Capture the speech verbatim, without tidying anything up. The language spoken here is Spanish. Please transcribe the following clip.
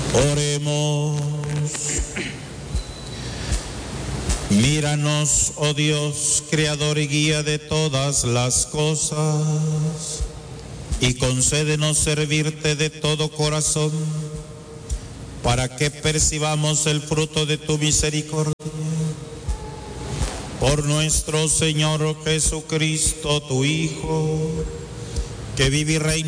Oremos. Míranos, oh Dios, creador y guía de todas las cosas, y concédenos servirte de todo corazón, para que percibamos el fruto de tu misericordia. Por nuestro Señor Jesucristo, tu Hijo, que vive y reina